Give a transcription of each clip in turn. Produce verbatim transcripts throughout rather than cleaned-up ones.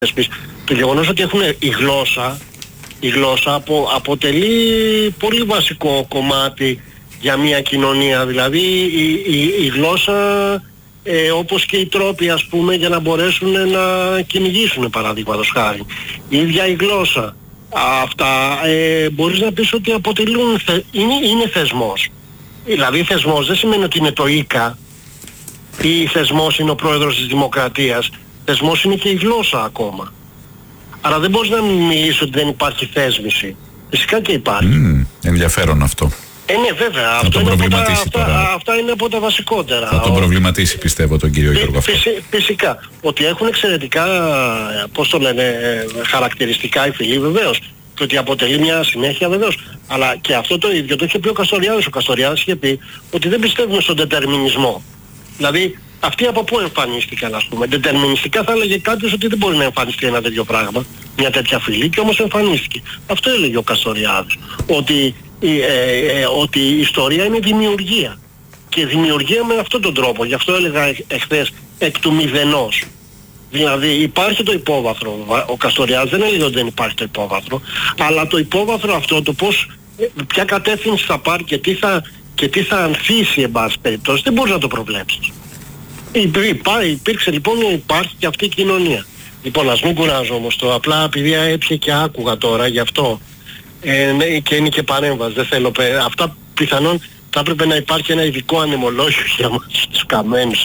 Το γεγονός ότι έχουν η γλώσσα, η γλώσσα απο, αποτελεί πολύ βασικό κομμάτι για μια κοινωνία. Δηλαδή η, η, η γλώσσα, ε, όπως και οι τρόποι ας πούμε για να μπορέσουν να κυνηγήσουν παραδείγματος χάρη. Η ίδια η γλώσσα. Αυτά ε, μπορείς να πεις ότι αποτελούν, θε, είναι, είναι θεσμός. Δηλαδή θεσμός δεν σημαίνει ότι είναι το ΙΚΑ ή θεσμός είναι ο πρόεδρος της Δημοκρατίας. Θεσμός είναι και η γλώσσα ακόμα. Άρα δεν μπορείς να μιλήσεις ότι δεν υπάρχει θέσμηση. Φυσικά και υπάρχει. Mm, ενδιαφέρον αυτό. Ε, ναι, βέβαια. Θα αυτό τον είναι προβληματίσει από τα, τώρα. αυτά, αυτά είναι από τα βασικότερα. Θα τον προβληματίσει, πιστεύω, τον κύριο Γιώργο αυτό. Φυσικά. Ότι έχουν εξαιρετικά, πώς το λένε, χαρακτηριστικά οι φίλοι, βεβαίως. Και ότι αποτελεί μια συνέχεια, βεβαίως. Αλλά και αυτό το ίδιο το είχε πει ο Καστοριάδης. Ο Καστοριάδης είχε πει ότι δεν πιστεύουμε στον δετερμινισμό. Δηλαδή, αυτοί από πού εμφανίστηκαν, ας πούμε. Δετερμινιστικά θα έλεγε κάποιος ότι δεν μπορεί να εμφανιστεί ένα τέτοιο πράγμα, μια τέτοια φυλή, και όμως εμφανίστηκε. Αυτό έλεγε ο Καστοριάδης. Ότι, ε, ε, ότι η ιστορία είναι δημιουργία. Και δημιουργία με αυτόν τον τρόπο. Γι' αυτό έλεγα εχθές εκ του μηδενός. Δηλαδή υπάρχει το υπόβαθρο. Ο Καστοριάδης δεν έλεγε ότι δεν υπάρχει το υπόβαθρο. Αλλά το υπόβαθρο αυτό, το πώς, ποια κατεύθυνση θα πάρει και τι θα, και τι θα ανθίσει εν πάση περιπτώσει, δεν μπορείς να το προβλέψεις. Υπά, υπήρξε λοιπόν, υπάρχει και αυτή η κοινωνία. Λοιπόν, ας μην κουράζω όμως το, απλά επειδή έτυχε και άκουγα τώρα γι' αυτό, ε, ναι, και είναι και παρέμβαση, δεν θέλω, αυτά πιθανόν θα έπρεπε να υπάρχει ένα ειδικό ανεμολόγιο για μας τους καμένους.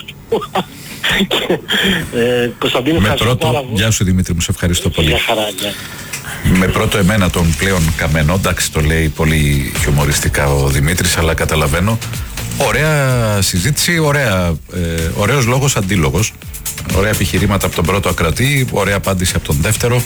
ε, Κωνσταντίνε, με πρώτο, γεια σου Δημήτρη, μου σε ευχαριστώ πολύ. Για χαρά, για. Με πρώτο εμένα τον πλέον καμένο, εντάξει το λέει πολύ χιουμοριστικά ο Δημήτρης, αλλά καταλαβαίνω. Ωραία συζήτηση, ωραία, ε, ωραίος λόγος, αντίλογος. Ωραία επιχειρήματα από τον πρώτο ακρατή, ωραία απάντηση από τον δεύτερο.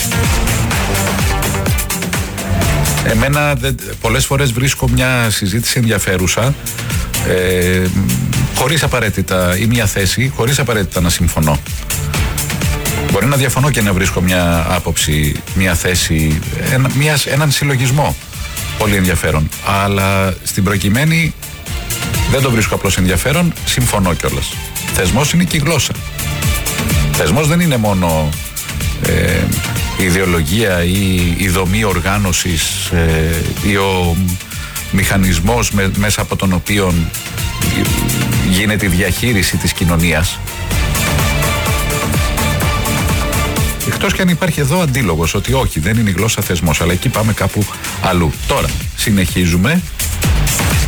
Εμένα δε, πολλές φορές βρίσκω μια συζήτηση ενδιαφέρουσα, ε, χωρίς απαραίτητα, ή μια θέση, χωρίς απαραίτητα να συμφωνώ. Μπορεί να διαφωνώ και να βρίσκω μια άποψη, μια θέση, ένα, μια, έναν συλλογισμό πολύ ενδιαφέρον. Αλλά στην προκειμένη δεν το βρίσκω απλώς ενδιαφέρον, συμφωνώ κιόλας. Θεσμός είναι και η γλώσσα. Θεσμός δεν είναι μόνο ε, η ιδεολογία ή η δομή οργάνωσης ε, ή ο μηχανισμός με, μέσα από τον οποίο γίνεται η διαχείριση της κοινωνίας. Εκτός και αν υπάρχει εδώ αντίλογος ότι όχι, δεν είναι η γλώσσα θεσμός, αλλά εκεί πάμε κάπου αλλού. Τώρα συνεχίζουμε.